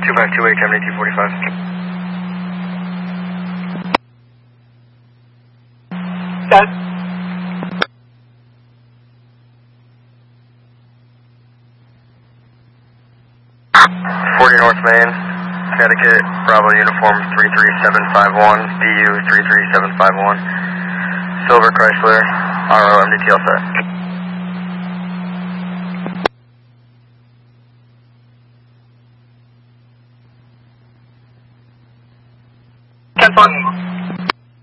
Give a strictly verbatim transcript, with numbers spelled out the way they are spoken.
two five two eight, Gemini two forty-five. That. forty North Main, Connecticut, Bravo Uniform three three seven five one, D U three three seven five one, Silver Chrysler, R O M D T L set. ten